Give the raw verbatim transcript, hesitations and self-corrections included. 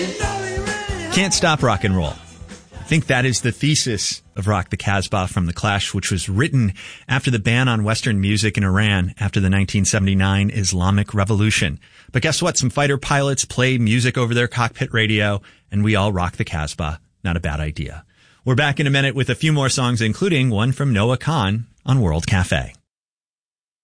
Can't stop rock and roll. I think that is the thesis of Rock the Casbah from The Clash, which was written after the ban on Western music in Iran after the nineteen seventy-nine Islamic Revolution. But guess what? Some fighter pilots play music over their cockpit radio, and we all rock the Casbah. Not a bad idea. We're back in a minute with a few more songs, including one from Noah Kahan on World Cafe.